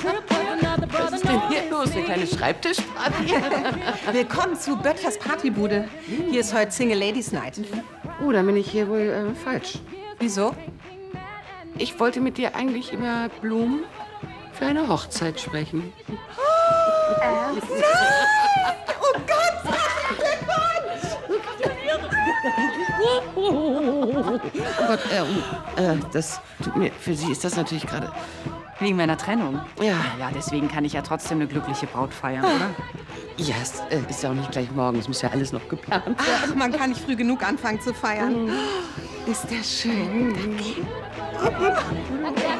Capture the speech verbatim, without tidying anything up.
Was ist denn hier los? Eine kleine Schreibtischparty? Willkommen zu Böttchers Partybude. Hier ist heute Single Ladies Night. Oh, dann bin ich hier wohl äh, falsch. Wieso? Ich wollte mit dir eigentlich über Blumen für eine Hochzeit sprechen. Oh, nein! Oh Gott! Oh Gott, äh, äh, das tut mir, für Sie ist das natürlich gerade... Wegen meiner Trennung? Ja. Ja, deswegen kann ich ja trotzdem eine glückliche Braut feiern, oder? Ja, es äh, ist ja auch nicht gleich morgen. Es muss ja alles noch geplant werden. Ach, man kann nicht früh genug anfangen zu feiern. Ist der schön.